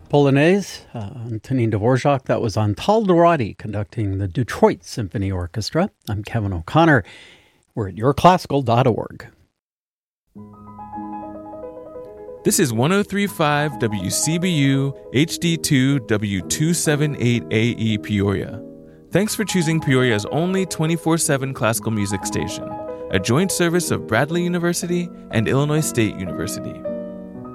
Polonaise, Antonin Dvorak. That was Antal Dorati conducting the Detroit Symphony Orchestra. I'm Kevin O'Connor. We're at yourclassical.org. This is 103.5 WCBU HD2 W278AE Peoria. Thanks for choosing Peoria's only 24/7 classical music station, a joint service of Bradley University and Illinois State University.